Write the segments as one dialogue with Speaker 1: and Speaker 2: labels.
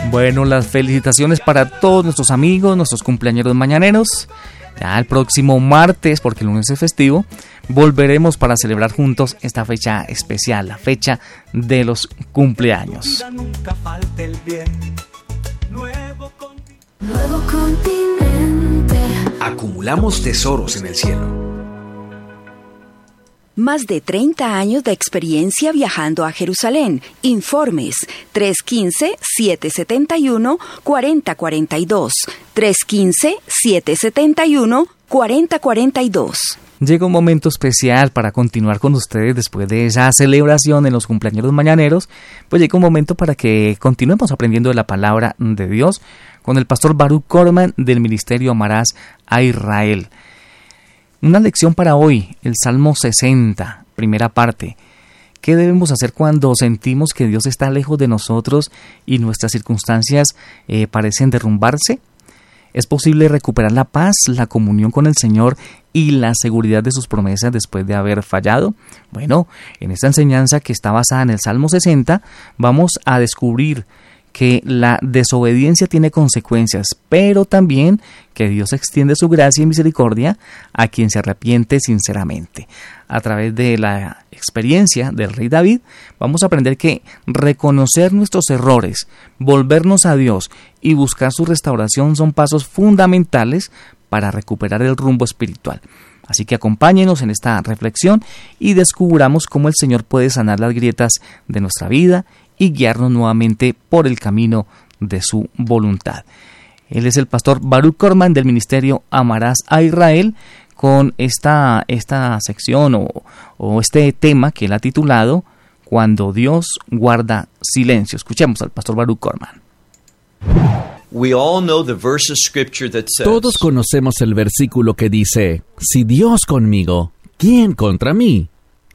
Speaker 1: Bueno, las felicitaciones para todos nuestros amigos, nuestros cumpleañeros mañaneros. Ya el próximo martes, porque el lunes es festivo, volveremos para celebrar juntos esta fecha especial, la fecha de los cumpleaños.
Speaker 2: Nuevo continente.
Speaker 3: Acumulamos tesoros en el cielo.
Speaker 4: Más de 30 años de experiencia viajando a Jerusalén. Informes 315-771-4042. 315-771-4042.
Speaker 1: Llega un momento especial para continuar con ustedes después de esa celebración en los cumpleaños mañaneros. Pues llega un momento para que continuemos aprendiendo de la palabra de Dios con el pastor Baruch Korman del Ministerio Amarás a Israel. Una lección para hoy, el Salmo 60, primera parte. ¿Qué debemos hacer cuando sentimos que Dios está lejos de nosotros y nuestras circunstancias parecen derrumbarse? ¿Es posible recuperar la paz, la comunión con el Señor y la seguridad de sus promesas después de haber fallado? Bueno, en esta enseñanza que está basada en el Salmo 60, vamos a descubrir que la desobediencia tiene consecuencias, pero también que Dios extiende su gracia y misericordia a quien se arrepiente sinceramente. A través de la experiencia del rey David, vamos a aprender que reconocer nuestros errores, volvernos a Dios y buscar su restauración son pasos fundamentales para recuperar el rumbo espiritual. Así que acompáñenos en esta reflexión y descubramos cómo el Señor puede sanar las grietas de nuestra vida y guiarnos nuevamente por el camino de su voluntad. Él es el pastor Baruch Korman del Ministerio Amarás a Israel con esta sección o este tema que él ha titulado Cuando Dios guarda silencio. Escuchemos al pastor Baruch Korman.
Speaker 5: Todos conocemos el versículo que dice, si Dios conmigo, ¿quién contra mí?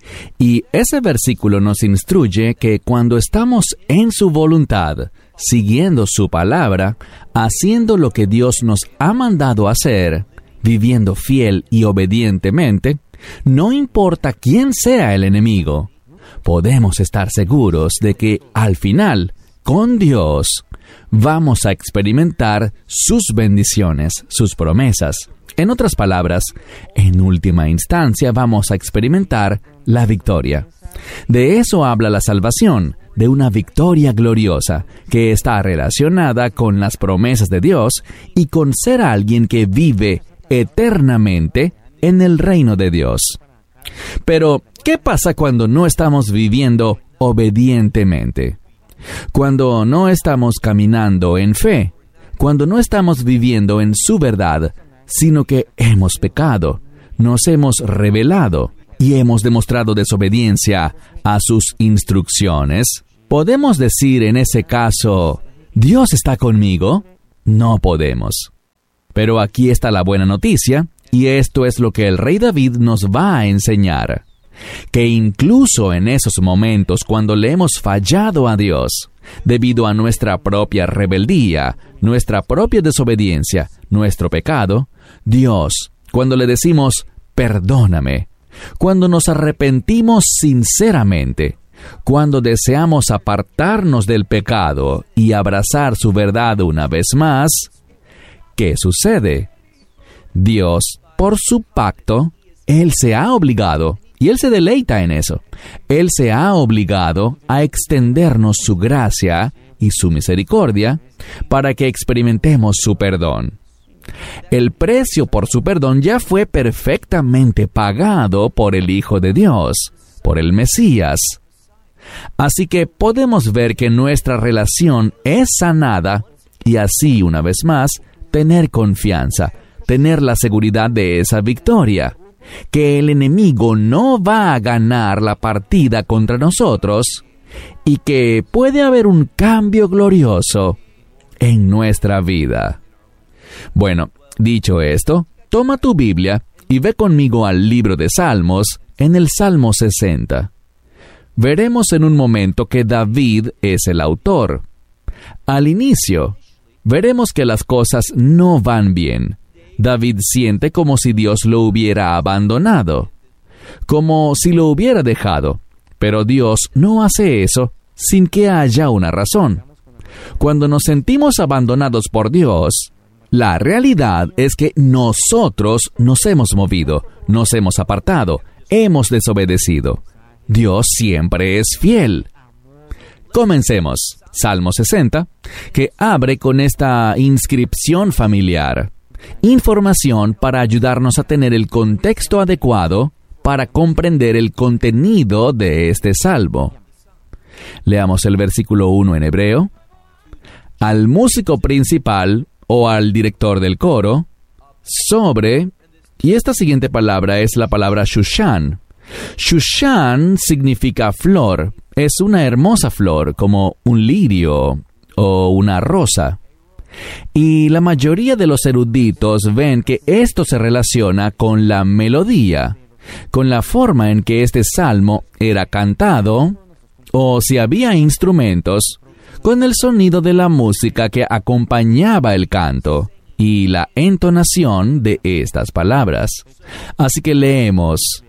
Speaker 5: Y ese versículo nos instruye que cuando estamos en su voluntad, siguiendo su palabra, haciendo lo que Dios nos ha mandado hacer, viviendo fiel y obedientemente, no importa quién sea el enemigo, podemos estar seguros de que al final, con Dios, vamos a experimentar sus bendiciones, sus promesas. En otras palabras, en última instancia vamos a experimentar la victoria. De eso habla la salvación, de una victoria gloriosa que está relacionada con las promesas de Dios y con ser alguien que vive eternamente en el reino de Dios. Pero, ¿qué pasa cuando no estamos viviendo obedientemente? Cuando no estamos caminando en fe, cuando no estamos viviendo en su verdad, sino que hemos pecado, nos hemos rebelado y hemos demostrado desobediencia a sus instrucciones. ¿Podemos decir en ese caso, ¿Dios está conmigo? No podemos. Pero aquí está la buena noticia, y esto es lo que el rey David nos va a enseñar. Que incluso en esos momentos cuando le hemos fallado a Dios, debido a nuestra propia rebeldía, nuestra propia desobediencia, nuestro pecado, Dios, cuando le decimos, perdóname, cuando nos arrepentimos sinceramente, cuando deseamos apartarnos del pecado y abrazar su verdad una vez más, ¿qué sucede? Dios, por su pacto, Él se ha obligado, y Él se deleita en eso, Él se ha obligado a extendernos su gracia y su misericordia para que experimentemos su perdón. El precio por su perdón ya fue perfectamente pagado por el Hijo de Dios, por el Mesías. Así que podemos ver que nuestra relación es sanada y así, una vez más, tener confianza, tener la seguridad de esa victoria, que el enemigo no va a ganar la partida contra nosotros y que puede haber un cambio glorioso en nuestra vida. Bueno, dicho esto, toma tu Biblia y ve conmigo al libro de Salmos en el Salmo 60. Veremos en un momento que David es el autor. Al inicio, veremos que las cosas no van bien. David siente como si Dios lo hubiera abandonado, como si lo hubiera dejado, pero Dios no hace eso sin que haya una razón. Cuando nos sentimos abandonados por Dios, la realidad es que nosotros nos hemos movido, nos hemos apartado, hemos desobedecido. Dios siempre es fiel. Comencemos. Salmo 60, que abre con esta inscripción familiar. Información para ayudarnos a tener el contexto adecuado para comprender el contenido de este salmo. Leamos el versículo 1 en hebreo. Al músico principal o al director del coro, sobre, y esta siguiente palabra es la palabra Shushan. Shushan significa flor. Es una hermosa flor, como un lirio o una rosa. Y la mayoría de los eruditos ven que esto se relaciona con la melodía, con la forma en que este salmo era cantado, o si había instrumentos, con el sonido de la música que acompañaba el canto y la entonación de estas palabras. Así que leemos: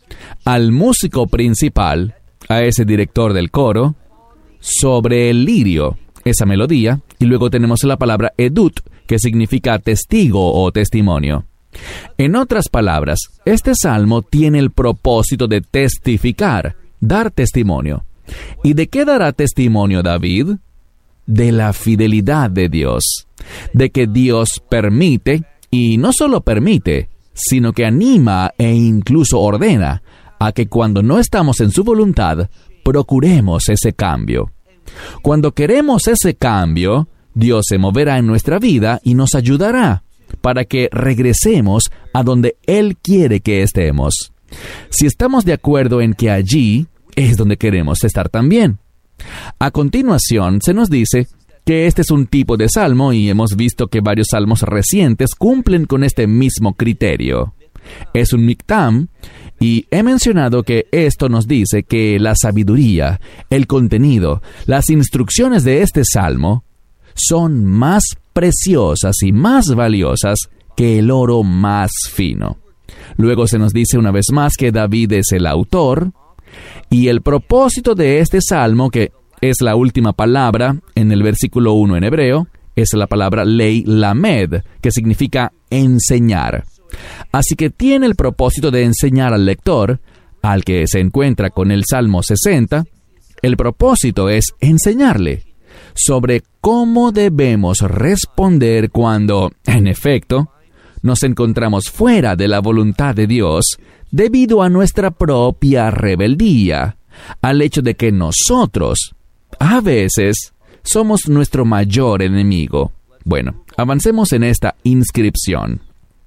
Speaker 5: al músico principal, a ese director del coro, sobre el lirio, esa melodía, y luego tenemos la palabra edut, que significa testigo o testimonio. En otras palabras, este salmo tiene el propósito de testificar, dar testimonio. ¿Y de qué dará testimonio David? De la fidelidad de Dios, de que Dios permite, y no solo permite, sino que anima e incluso ordena a que cuando no estamos en su voluntad, procuremos ese cambio. Cuando queremos ese cambio, Dios se moverá en nuestra vida y nos ayudará para que regresemos a donde Él quiere que estemos. Si estamos de acuerdo en que allí es donde queremos estar también. A continuación, se nos dice que este es un tipo de salmo y hemos visto que varios salmos recientes cumplen con este mismo criterio. Es un miktam, y he mencionado que esto nos dice que la sabiduría, el contenido, las instrucciones de este salmo son más preciosas y más valiosas que el oro más fino. Luego se nos dice una vez más que David es el autor, y el propósito de este salmo, que es la última palabra en el versículo 1 en hebreo, es la palabra lei lamed, que significa enseñar. Así que tiene el propósito de enseñar al lector, al que se encuentra con el Salmo 60, el propósito es enseñarle sobre cómo debemos responder cuando, en efecto, nos encontramos fuera de la voluntad de Dios debido a nuestra propia rebeldía, al hecho de que nosotros, a veces, somos nuestro mayor enemigo. Bueno, avancemos en esta inscripción.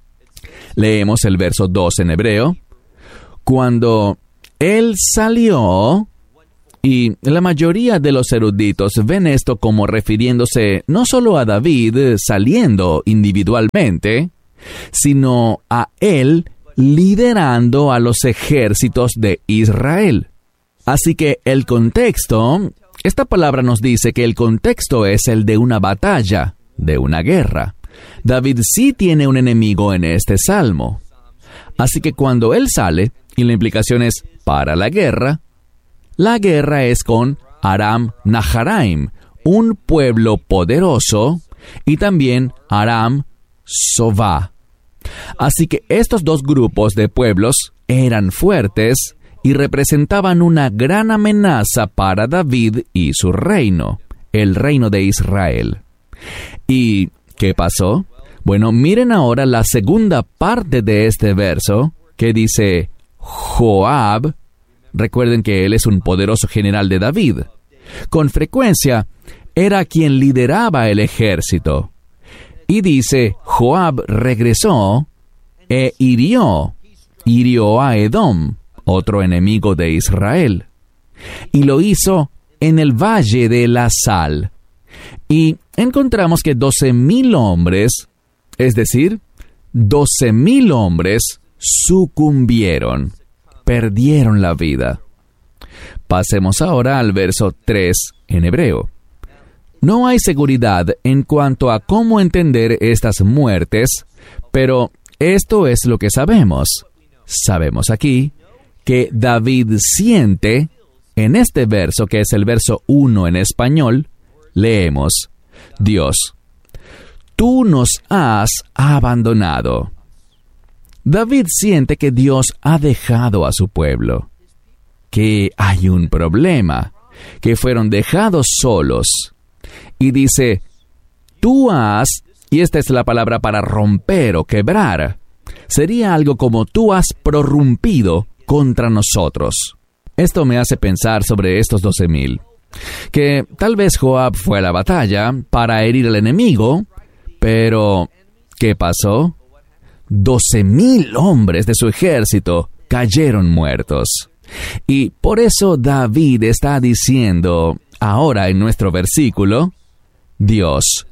Speaker 5: Leemos el verso 2 en hebreo. Cuando él salió, y la mayoría de los eruditos ven esto como refiriéndose no solo a David saliendo individualmente, sino a él liderando a los ejércitos de Israel. Así que el contexto, esta palabra nos dice que el contexto es el de una batalla, de una guerra. David sí tiene un enemigo en este salmo. Así que cuando él sale, y la implicación es para la guerra es con Aram Naharaim, un pueblo poderoso, y también Aram Sová. Así que estos dos grupos de pueblos eran fuertes y representaban una gran amenaza para David y su reino, el reino de Israel. ¿Y qué pasó? Bueno, miren ahora la segunda parte de este verso, que dice Joab. Recuerden que él es un poderoso general de David. Con frecuencia, era quien lideraba el ejército. Y dice, Joab regresó e hirió a Edom, otro enemigo de Israel. Y lo hizo en el Valle de la Sal. Y encontramos que 12,000 hombres, es decir, 12,000 hombres sucumbieron, perdieron la vida. Pasemos ahora al verso 3 en hebreo. No hay seguridad en cuanto a cómo entender estas muertes, pero esto es lo que sabemos. Sabemos aquí que David siente, en este verso, que es el verso 1 en español, leemos: Dios, tú nos has abandonado. David siente que Dios ha dejado a su pueblo, que hay un problema, que fueron dejados solos. Y dice, tú has, y esta es la palabra para romper o quebrar, sería algo como tú has prorrumpido contra nosotros. Esto me hace pensar sobre estos 12,000, que tal vez Joab fue a la batalla para herir al enemigo, pero ¿qué pasó? 12,000 hombres de su ejército cayeron muertos. Y por eso David está diciendo ahora en nuestro versículo, Dios,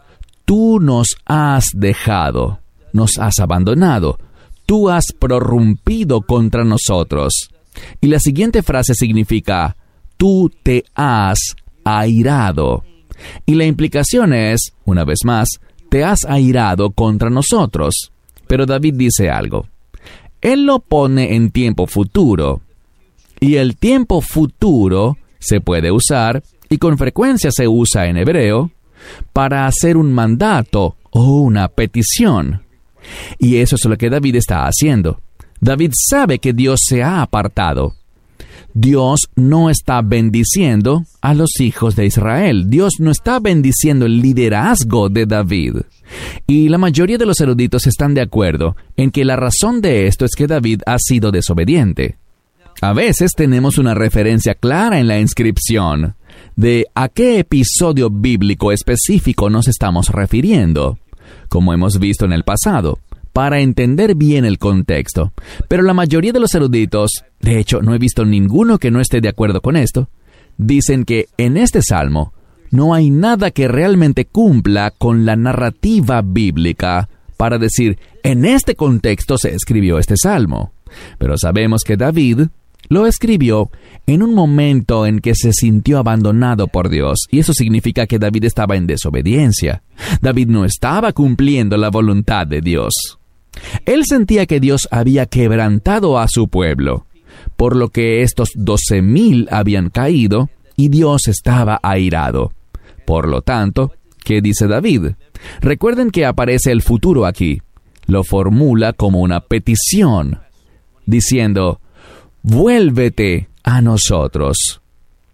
Speaker 5: tú nos has dejado, nos has abandonado, tú has prorrumpido contra nosotros. Y la siguiente frase significa, tú te has airado. Y la implicación es, una vez más, te has airado contra nosotros. Pero David dice algo. Él lo pone en tiempo futuro. Y el tiempo futuro se puede usar, y con frecuencia se usa en hebreo, para hacer un mandato o una petición. Y eso es lo que David está haciendo. David sabe que Dios se ha apartado. Dios no está bendiciendo a los hijos de Israel. Dios no está bendiciendo el liderazgo de David. Y la mayoría de los eruditos están de acuerdo en que la razón de esto es que David ha sido desobediente. A veces tenemos una referencia clara en la inscripción de a qué episodio bíblico específico nos estamos refiriendo, como hemos visto en el pasado, para entender bien el contexto. Pero la mayoría de los eruditos, de hecho no he visto ninguno que no esté de acuerdo con esto, dicen que en este salmo no hay nada que realmente cumpla con la narrativa bíblica para decir, en este contexto se escribió este salmo. Pero sabemos que David lo escribió en un momento en que se sintió abandonado por Dios, y eso significa que David estaba en desobediencia. David no estaba cumpliendo la voluntad de Dios. Él sentía que Dios había quebrantado a su pueblo, por lo que estos 12,000 habían caído y Dios estaba airado. Por lo tanto, ¿qué dice David? Recuerden que aparece el futuro aquí. Lo formula como una petición, diciendo, vuélvete a nosotros.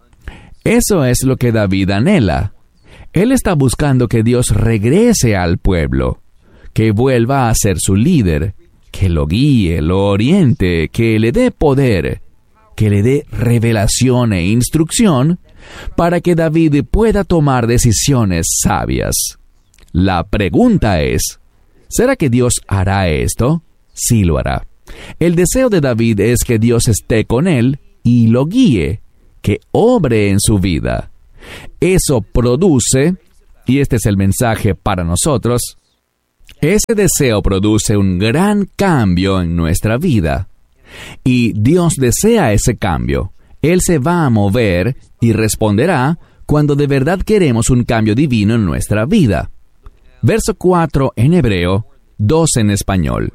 Speaker 5: Eso es lo que David anhela. Él está buscando que Dios regrese al pueblo, que vuelva a ser su líder, que lo guíe, lo oriente, que le dé poder, que le dé revelación e instrucción para que David pueda tomar decisiones sabias. La pregunta es, ¿será que Dios hará esto? Sí lo hará. El deseo de David es que Dios esté con él y lo guíe, que obre en su vida. Eso produce, y este es el mensaje para nosotros, ese deseo produce un gran cambio en nuestra vida. Y Dios desea ese cambio. Él se va a mover y responderá cuando de verdad queremos un cambio divino en nuestra vida. Verso 4 en hebreo, 2 en español.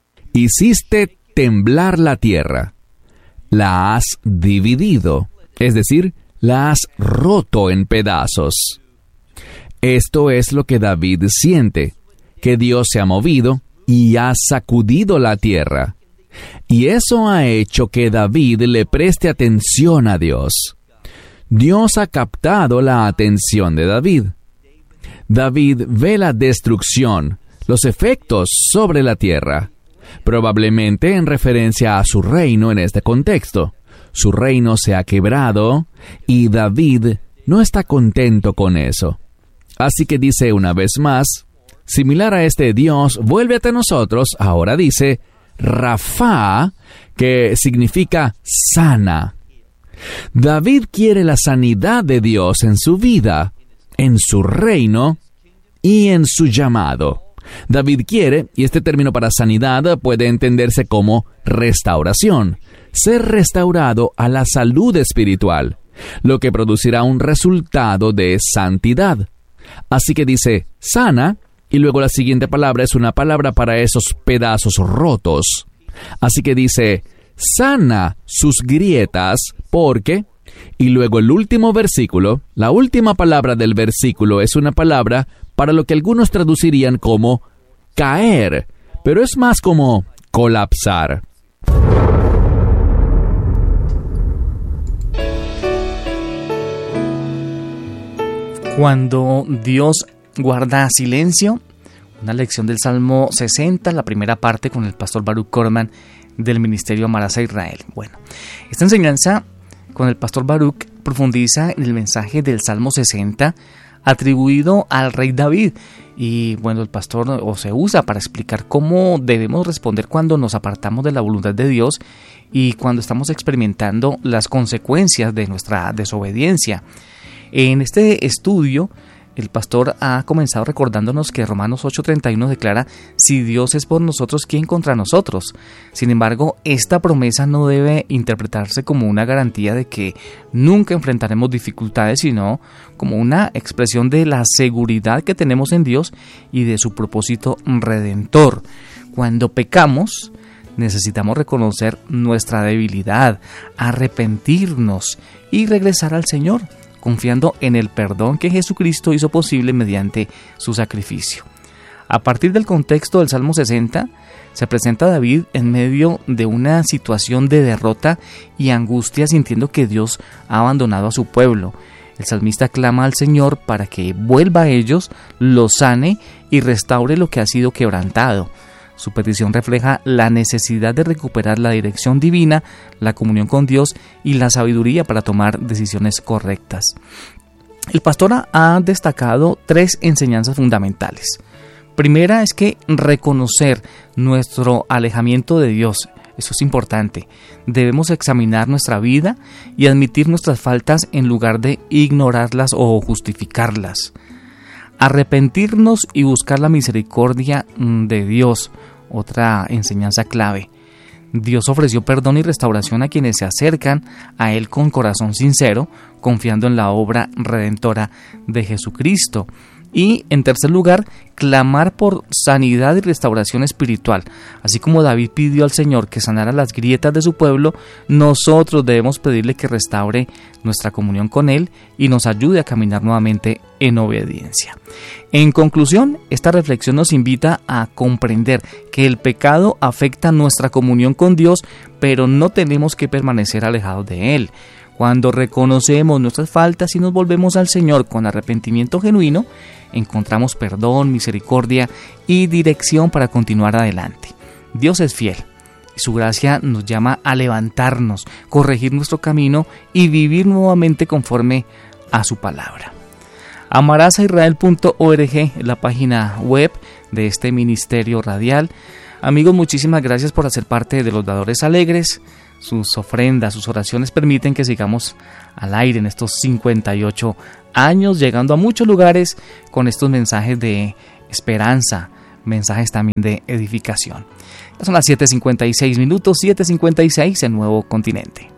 Speaker 5: Hiciste temblar la tierra, la has dividido, es decir, la has roto en pedazos. Esto es lo que David siente, que Dios se ha movido y ha sacudido la tierra. Y eso ha hecho que David le preste atención a Dios. Dios ha captado la atención de David. David ve la destrucción, los efectos sobre la tierra, probablemente en referencia a su reino en este contexto. Su reino se ha quebrado y David no está contento con eso. Así que dice una vez más, similar a este Dios, vuélvete a nosotros, ahora dice Rafa, que significa sana. David quiere la sanidad de Dios en su vida, en su reino y en su llamado. David quiere, y este término para sanidad puede entenderse como restauración, ser restaurado a la salud espiritual, lo que producirá un resultado de santidad. Así que dice sana, y luego la siguiente palabra es una palabra para esos pedazos rotos. Así que dice sana sus grietas porque, Y luego el último versículo, la última palabra del versículo es una palabra para lo que algunos traducirían como caer, pero es más como colapsar.
Speaker 1: Cuando Dios guarda silencio, una lección del Salmo 60, la primera parte con el pastor Baruch Korman del Ministerio Amarás a Israel. Bueno, esta enseñanza con el pastor Baruch profundiza en el mensaje del Salmo 60 atribuido al rey David. Y bueno, el pastor se usa para explicar cómo debemos responder cuando nos apartamos de la voluntad de Dios y cuando estamos experimentando las consecuencias de nuestra desobediencia. En este estudio, el pastor ha comenzado recordándonos que Romanos 8:31 declara: si Dios es por nosotros, ¿quién contra nosotros? Sin embargo, esta promesa no debe interpretarse como una garantía de que nunca enfrentaremos dificultades, sino como una expresión de la seguridad que tenemos en Dios y de su propósito redentor. Cuando pecamos, necesitamos reconocer nuestra debilidad, arrepentirnos y regresar al Señor, confiando en el perdón que Jesucristo hizo posible mediante su sacrificio. A partir del contexto del Salmo 60, se presenta a David en medio de una situación de derrota y angustia, sintiendo que Dios ha abandonado a su pueblo. El salmista clama al Señor para que vuelva a ellos, los sane y restaure lo que ha sido quebrantado. Su petición refleja la necesidad de recuperar la dirección divina, la comunión con Dios y la sabiduría para tomar decisiones correctas. El pastor ha destacado 3 enseñanzas fundamentales. Primera es que reconocer nuestro alejamiento de Dios, eso es importante. Debemos examinar nuestra vida y admitir nuestras faltas en lugar de ignorarlas o justificarlas. Arrepentirnos y buscar la misericordia de Dios, otra enseñanza clave. Dios ofreció perdón y restauración a quienes se acercan a Él con corazón sincero, confiando en la obra redentora de Jesucristo. Y, en tercer lugar, clamar por sanidad y restauración espiritual. Así como David pidió al Señor que sanara las grietas de su pueblo, nosotros debemos pedirle que restaure nuestra comunión con Él y nos ayude a caminar nuevamente en obediencia. En conclusión, esta reflexión nos invita a comprender que el pecado afecta nuestra comunión con Dios, pero no tenemos que permanecer alejados de Él. Cuando reconocemos nuestras faltas y nos volvemos al Señor con arrepentimiento genuino, encontramos perdón, misericordia y dirección para continuar adelante. Dios es fiel y su gracia nos llama a levantarnos, corregir nuestro camino y vivir nuevamente conforme a su palabra. Amarasaisrael.org es la página web de este ministerio radial. Amigos, muchísimas gracias por hacer parte de los Dadores Alegres. Sus ofrendas, sus oraciones permiten que sigamos al aire en estos 58 años, llegando a muchos lugares con estos mensajes de esperanza, mensajes también de edificación. Ya son las 7:56 minutos, 7:56 en Nuevo Continente.